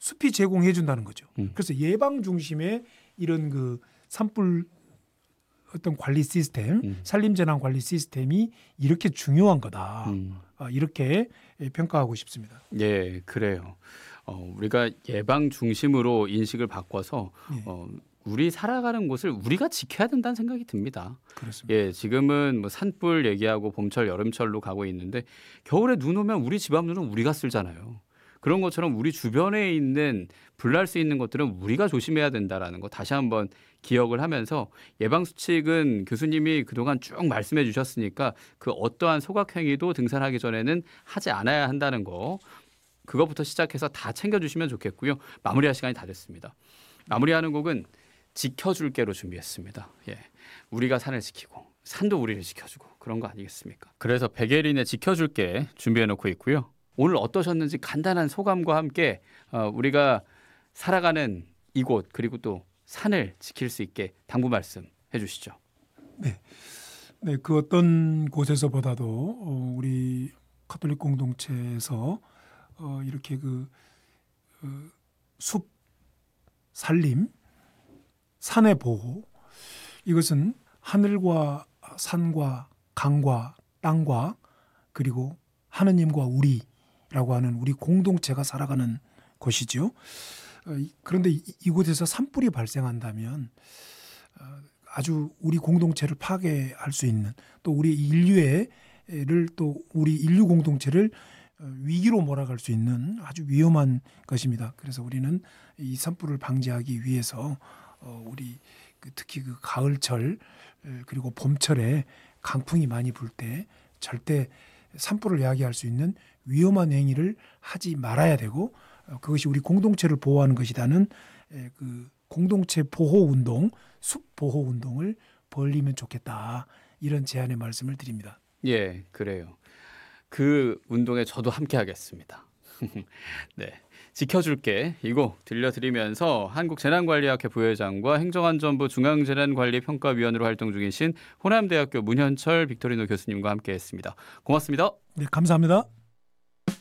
숲이 제공해 준다는 거죠. 그래서 예방 중심의 이런 그 산불 어떤 관리 시스템, 산림재난 관리 시스템이 이렇게 중요한 거다. 이렇게 평가하고 싶습니다. 예, 그래요. 우리가 예방 중심으로 인식을 바꿔서 예. 우리 살아가는 곳을 우리가 지켜야 된다는 생각이 듭니다. 그렇습니다. 예, 지금은 뭐 산불 얘기하고 봄철, 여름철로 가고 있는데 겨울에 눈 오면 우리 집 앞 눈은 우리가 쓸잖아요. 그런 것처럼 우리 주변에 있는 불날 수 있는 것들은 우리가 조심해야 된다라는 거 다시 한번 기억을 하면서 예방 수칙은 교수님이 그동안 쭉 말씀해 주셨으니까 그 어떠한 소각행위도 등산하기 전에는 하지 않아야 한다는 거 그것부터 시작해서 다 챙겨주시면 좋겠고요. 마무리할 시간이 다 됐습니다. 마무리하는 곡은 지켜줄게로 준비했습니다. 예, 우리가 산을 지키고 산도 우리를 지켜주고 그런 거 아니겠습니까? 그래서 백예린의 지켜줄게 준비해놓고 있고요. 오늘 어떠셨는지 간단한 소감과 함께 우리가 살아가는 이곳 그리고 또 산을 지킬 수 있게 당부 말씀 해주시죠. 네, 그 어떤 곳에서보다도 우리 가톨릭 공동체에서 이렇게 숲, 산림, 산의 보호 이것은 하늘과 산과 강과 땅과 그리고 하느님과 우리라고 하는 우리 공동체가 살아가는 곳이죠. 그런데 이곳에서 산불이 발생한다면 아주 우리 공동체를 파괴할 수 있는 또 우리 인류를 또 우리 인류 공동체를 위기로 몰아갈 수 있는 아주 위험한 것입니다. 그래서 우리는 이 산불을 방지하기 위해서 우리 특히 그 가을철 그리고 봄철에 강풍이 많이 불 때 절대 산불을 야기할 수 있는 위험한 행위를 하지 말아야 되고 그것이 우리 공동체를 보호하는 것이라는 그 공동체 보호 운동, 숲 보호 운동을 벌리면 좋겠다. 이런 제안의 말씀을 드립니다. 예, 그래요. 그 운동에 저도 함께 하겠습니다. 네, 지켜줄게 이 곡 들려드리면서 한국재난관리학회 부회장과 행정안전부 중앙재난관리평가위원으로 활동 중이신 호남대학교 문현철 빅토리노 교수님과 함께했습니다. 고맙습니다. 네, 감사합니다.